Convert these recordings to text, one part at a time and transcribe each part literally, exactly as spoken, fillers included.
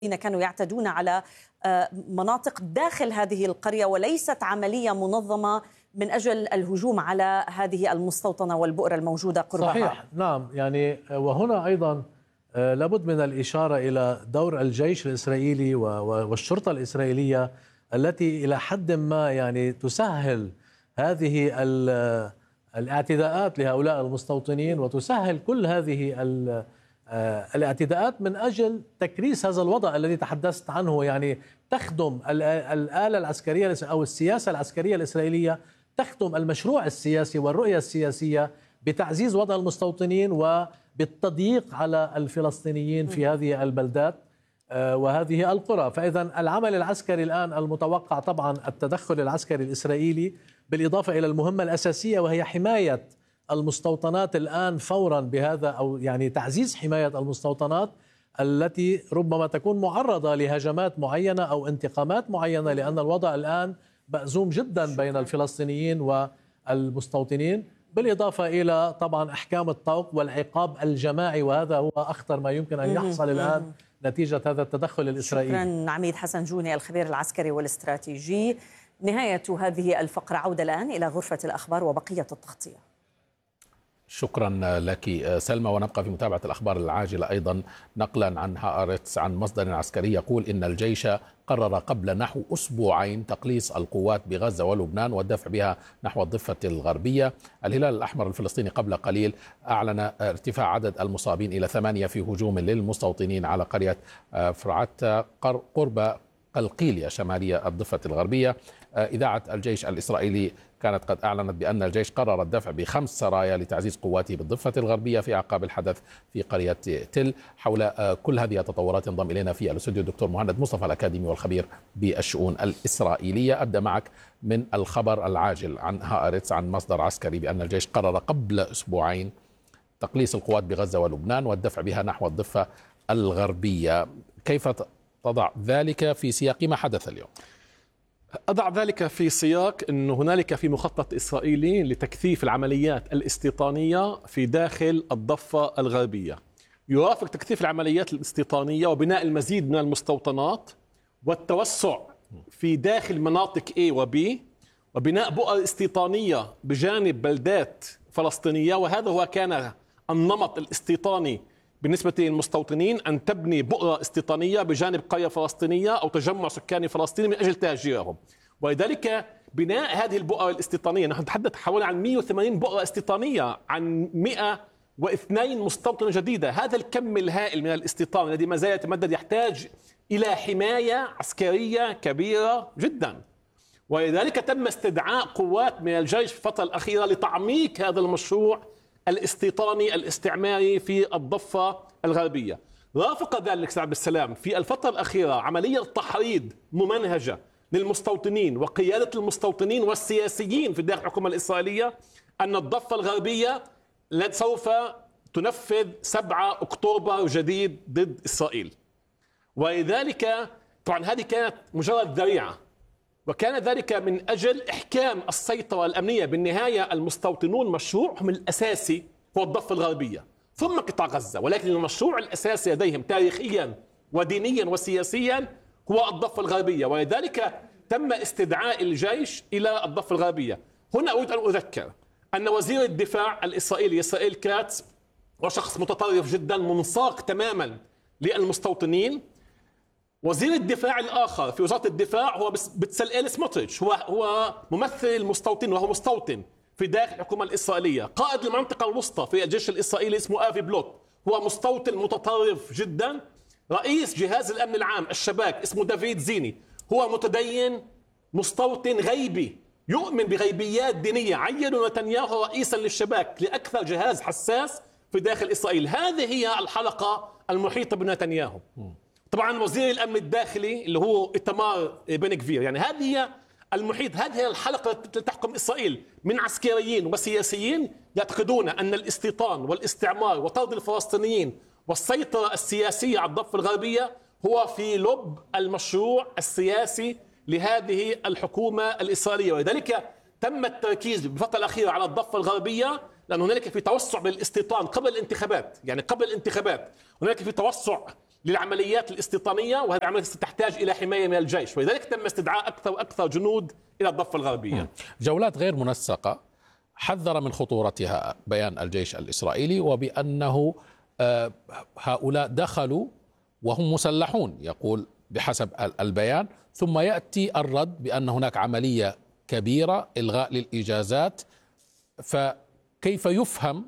كانوا يعتدون على مناطق داخل هذه القرية، وليست عملية منظمة من أجل الهجوم على هذه المستوطنة والبؤرة الموجودة قربها. صحيح، نعم. يعني وهنا أيضا لابد من الإشارة إلى دور الجيش الإسرائيلي والشرطة الإسرائيلية التي إلى حد ما يعني تسهل هذه الاعتداءات لهؤلاء المستوطنين، وتسهل كل هذه الاعتداءات من أجل تكريس هذا الوضع الذي تحدثت عنه. يعني تخدم الآلة العسكرية أو السياسة العسكرية الإسرائيلية، تخدم المشروع السياسي والرؤية السياسية بتعزيز وضع المستوطنين وبالتضييق على الفلسطينيين في هذه البلدات وهذه القرى. فإذا العمل العسكري الآن المتوقع طبعا التدخل العسكري الإسرائيلي، بالإضافة إلى المهمة الأساسية وهي حماية المستوطنات الآن فورا بهذا، أو يعني تعزيز حماية المستوطنات التي ربما تكون معرضة لهجمات معينة أو انتقامات معينة، لأن الوضع الآن مأزوم جدا بين الفلسطينيين والمستوطنين، بالإضافة إلى طبعا أحكام الطوق والعقاب الجماعي، وهذا هو أخطر ما يمكن أن يحصل الآن نتيجة هذا التدخل الإسرائيلي. شكرا عميد حسن جوني الخبير العسكري والاستراتيجي. نهاية هذه الفقرة، عودة الآن إلى غرفة الأخبار وبقية التغطية. شكرا لك سلمى. ونبقى في متابعة الأخبار العاجلة أيضا، نقلا عن هآرتس عن مصدر عسكري يقول إن الجيش قرر قبل نحو أسبوعين تقليص القوات بغزة ولبنان والدفع بها نحو الضفة الغربية. الهلال الأحمر الفلسطيني قبل قليل أعلن ارتفاع عدد المصابين إلى ثمانية في هجوم للمستوطنين على قرية فرعت قرب قلقيلية شمالية الضفة الغربية. إذاعة الجيش الإسرائيلي كانت قد أعلنت بأن الجيش قرر الدفع بخمس سرايا لتعزيز قواته بالضفة الغربية في أعقاب الحدث في قرية تل. حول كل هذه التطورات ينضم إلينا في الاستوديو الدكتور مهند مصطفى الأكاديمي والخبير بالشؤون الإسرائيلية. أبدأ معك من الخبر العاجل عن هآرتس عن مصدر عسكري بأن الجيش قرر قبل أسبوعين تقليص القوات بغزة ولبنان والدفع بها نحو الضفة الغربية. كيف تضع ذلك في سياق ما حدث اليوم؟ أضع ذلك في سياق أن هنالك في مخطط إسرائيلي لتكثيف العمليات الاستيطانية في داخل الضفة الغربية، يرافق تكثيف العمليات الاستيطانية وبناء المزيد من المستوطنات والتوسع في داخل مناطق A و B وبناء بؤر استيطانية بجانب بلدات فلسطينية. وهذا هو كان النمط الاستيطاني بالنسبة للمستوطنين، أن تبني بؤرة استيطانية بجانب قرية فلسطينية أو تجمع سكاني فلسطيني من أجل تهجيرهم. ولذلك بناء هذه البؤرة الاستيطانية، نحن نتحدث حوالي عن مئة وثمانين بؤرة استيطانية عن مئة واثنين مستوطنة جديدة. هذا الكم الهائل من الاستيطان الذي ما زال يتمدد يحتاج إلى حماية عسكرية كبيرة جدا. ولذلك تم استدعاء قوات من الجيش في الفترة الأخيرة لتعميق هذا المشروع الاستيطاني الاستعماري في الضفة الغربية. رافق ذلك سعد بالسلام في الفترة الأخيرة عملية تحريض ممنهجة للمستوطنين وقيادة المستوطنين والسياسيين في داخل الحكومة الإسرائيلية أن الضفة الغربية سوف تنفذ سبعة أكتوبر جديد ضد إسرائيل. ولذلك طبعا هذه كانت مجرد ذريعة، وكان ذلك من أجل إحكام السيطرة الأمنية. بالنهاية المستوطنون مشروعهم الأساسي هو الضفة الغربية ثم قطاع غزة، ولكن المشروع الأساسي لديهم تاريخيا ودينيا وسياسيا هو الضفة الغربية. ولذلك تم استدعاء الجيش إلى الضفة الغربية. هنا أريد أن أذكر أن وزير الدفاع الإسرائيلي إسرائيل كاتس وشخص متطرف جدا منساق تماما للمستوطنين. وزير الدفاع الآخر في وزارة الدفاع هو بتسلئيل سموتريتش، هو هو ممثل المستوطن وهو مستوطن في داخل الحكومة الإسرائيلية. قائد المنطقة الوسطى في الجيش الإسرائيلي اسمه آفي بلوت، هو مستوطن متطرف جدا. رئيس جهاز الأمن العام الشباك اسمه دافيد زيني، هو متدين مستوطن غيبي يؤمن بغيبيات دينية. عينوا نتنياهو رئيسا للشباك لأكثر جهاز حساس في داخل إسرائيل. هذه هي الحلقة المحيطة بنتنياهو. طبعا وزير الأمن الداخلي اللي هو إتمار بن غفير. يعني هذه هي المحيط، هذه هي الحلقة التي تحكم إسرائيل من عسكريين وسياسيين يعتقدون أن الاستيطان والاستعمار وطرد الفلسطينيين والسيطرة السياسية على الضفة الغربية هو في لب المشروع السياسي لهذه الحكومة الإسرائيلية. ولذلك تم التركيز بالفترة الأخيرة على الضفة الغربية، لأن هنالك في توسع بالاستيطان قبل الانتخابات. يعني قبل الانتخابات هنالك في توسع للعمليات الاستيطانية، وهذه العمليات تحتاج إلى حماية من الجيش، ولذلك تم استدعاء أكثر وأكثر جنود إلى الضفة الغربية. جولات غير منسقة حذر من خطورتها بيان الجيش الإسرائيلي، وبأنه هؤلاء دخلوا وهم مسلحون، يقول بحسب البيان، ثم يأتي الرد بأن هناك عملية كبيرة إلغاء للإجازات. فكيف يفهم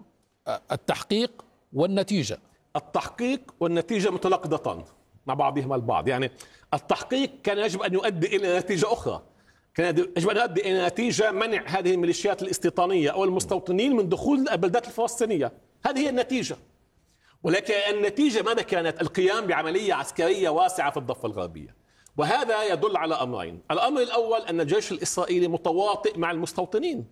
التحقيق والنتيجة؟ التحقيق والنتيجة متناقضتان مع بعضهما البعض. يعني التحقيق كان يجب أن يؤدي إلى نتيجة أخرى، كان يجب أن يؤدي إلى نتيجة منع هذه الميليشيات الاستيطانية أو المستوطنين من دخول البلدات الفلسطينية. هذه هي النتيجة. ولكن النتيجة ماذا كانت؟ القيام بعملية عسكرية واسعة في الضفة الغربية، وهذا يدل على أمرين. الأمر الأول أن الجيش الإسرائيلي متواطئ مع المستوطنين،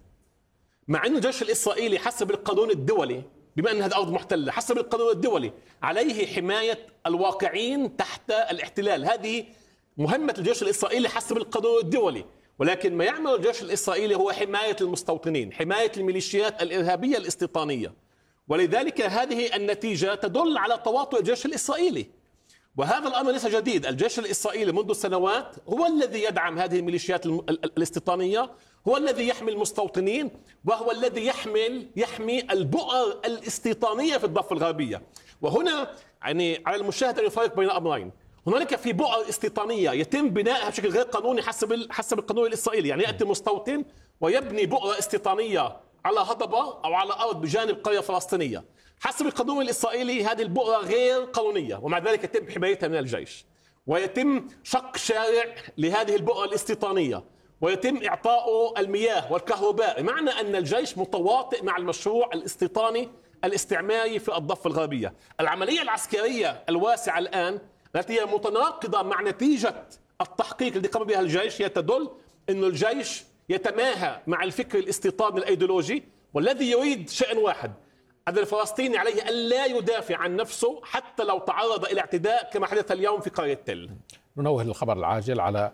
مع أن الجيش الإسرائيلي حسب القانون الدولي، بما أن هذه أرض محتلة، حسب القانون الدولي عليه حماية الواقعين تحت الاحتلال. هذه مهمة الجيش الإسرائيلي حسب القانون الدولي. ولكن ما يعمل الجيش الإسرائيلي هو حماية المستوطنين، حماية الميليشيات الإرهابية الاستيطانية. ولذلك هذه النتيجة تدل على تواطؤ الجيش الإسرائيلي، وهذا الأمر ليس جديد. الجيش الإسرائيلي منذ سنوات هو الذي يدعم هذه الميليشيات الاستيطانية، هو الذي يحمي المستوطنين، وهو الذي يحمل يحمي البؤر الاستيطانية في الضفة الغربية. وهنا يعني على المشاهد أن يفرق بين أمرين. هنالك في بؤر استيطانية يتم بنائها بشكل غير قانوني حسب حسب القانون الإسرائيلي، يعني يأتي مستوطن ويبني بؤرة استيطانية على هضبة أو على أرض بجانب قرية فلسطينية. حسب القانون الإسرائيلي هذه البؤرة غير قانونية، ومع ذلك يتم حمايتها من الجيش، ويتم شق شارع لهذه البؤرة الاستيطانية، ويتم إعطاء المياه والكهرباء، معنى أن الجيش متواطئ مع المشروع الاستيطاني الاستعماري في الضفة الغربية. العملية العسكرية الواسعة الآن التي هي متناقضة مع نتيجة التحقيق الذي قام بها الجيش، هي تدل أن الجيش يتماهى مع الفكر الاستيطاني الأيديولوجي، والذي يريد شيء واحد، أن الفلسطيني عليه أن لا يدافع عن نفسه حتى لو تعرض إلى اعتداء كما حدث اليوم في قرية تل. ننوه الخبر العاجل على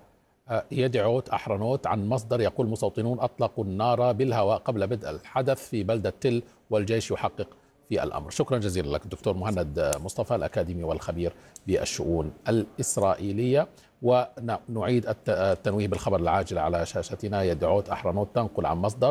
يدعوت أحرنوت عن مصدر يقول مستوطنون أطلقوا النار بالهواء قبل بدء الحدث في بلدة تل والجيش يحقق في الأمر. شكرا جزيلا لك دكتور مهند مصطفى الأكاديمي والخبير بالشؤون الإسرائيلية. ونعيد التنويه بالخبر العاجل على شاشتنا. يدعوت أحرنوت تنقل عن مصدر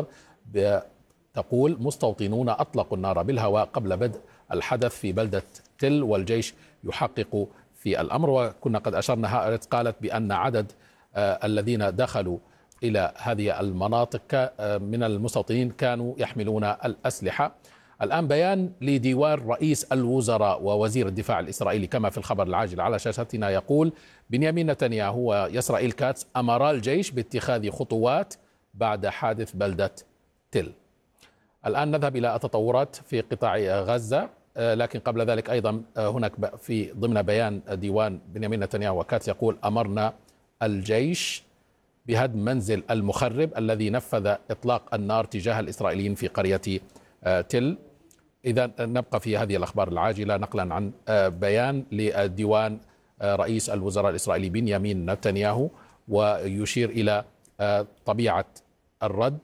تقول مستوطنون أطلقوا النار بالهواء قبل بدء الحدث في بلدة تل والجيش يحقق في الأمر. وكنا قد أشرنا هائرت قالت بأن عدد آه الذين دخلوا إلى هذه المناطق من المستوطنين كانوا يحملون الأسلحة. الآن بيان لديوان رئيس الوزراء ووزير الدفاع الإسرائيلي كما في الخبر العاجل على شاشتنا يقول بنيامين نتنياهو وإسرائيل كاتس أمرا الجيش باتخاذ خطوات بعد حادث بلدة تل. الآن نذهب إلى التطورات في قطاع غزة، لكن قبل ذلك أيضا هناك في ضمن بيان ديوان بنيامين نتنياهو وكاتس يقول أمرنا الجيش بهدم منزل المخرب الذي نفذ إطلاق النار تجاه الإسرائيليين في قرية تل. إذا نبقى في هذه الأخبار العاجلة نقلا عن بيان لديوان رئيس الوزراء الإسرائيلي بنيامين نتنياهو، ويشير إلى طبيعة الرد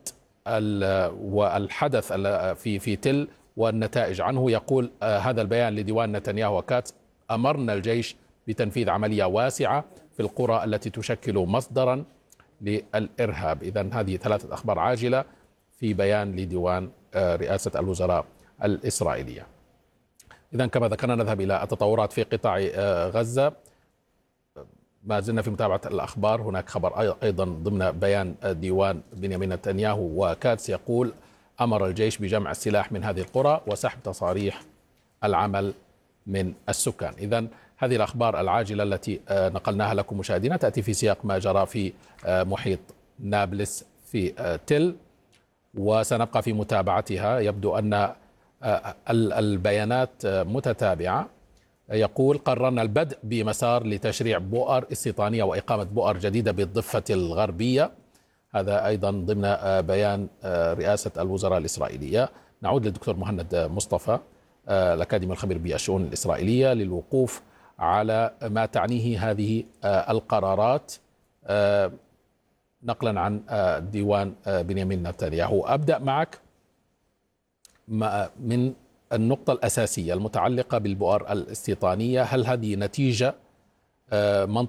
والحدث في في تل والنتائج عنه. يقول هذا البيان لديوان نتنياهو وكاتس أمرنا الجيش بتنفيذ عملية واسعة في القرى التي تشكل مصدرا للإرهاب. إذن هذه ثلاثة أخبار عاجلة في بيان لديوان رئاسة الوزراء الإسرائيلية. إذن كما ذكرنا نذهب إلى التطورات في قطاع غزة. ما زلنا في متابعة الأخبار. هناك خبر أيضا ضمن بيان ديوان بنيامين نتنياهو وكاتس يقول أمر الجيش بجمع السلاح من هذه القرى وسحب تصاريح العمل من السكان. إذن هذه الأخبار العاجلة التي نقلناها لكم مشاهدينا تأتي في سياق ما جرى في محيط نابلس في تل، وسنبقى في متابعتها. يبدو أن البيانات متتابعة. يقول قررنا البدء بمسار لتشريع بؤر استيطانية وإقامة بؤر جديدة بالضفة الغربية. هذا أيضا ضمن بيان رئاسة الوزراء الإسرائيلية. نعود للدكتور مهند مصطفى الأكاديمي الخبير بالشؤون الإسرائيلية للوقوف على ما تعنيه هذه القرارات نقلا عن ديوان بنيامين نتنياهو. أبدأ معك من النقطة الأساسية المتعلقة بالبؤر الاستيطانية، هل هذه نتيجة منطقية